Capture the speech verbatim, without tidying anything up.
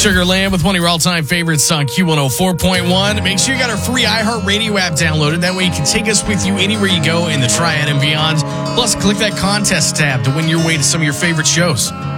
Sugarland with one of your all-time favorites on Q one oh four point one. Make sure you got our free iHeartRadio app downloaded. That way you can take us with you anywhere you go in the Triad and beyond. Plus, click that contest tab to win your way to some of your favorite shows.